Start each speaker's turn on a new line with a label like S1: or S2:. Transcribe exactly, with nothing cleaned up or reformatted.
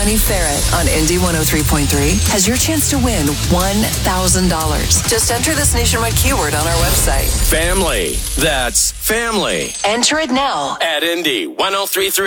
S1: Ronnie Ferret on Indy one oh three point three has your chance to win one thousand dollars. Just enter this nationwide keyword on our website.
S2: Family. That's family.
S1: Enter it now
S2: at Indy one oh three point three.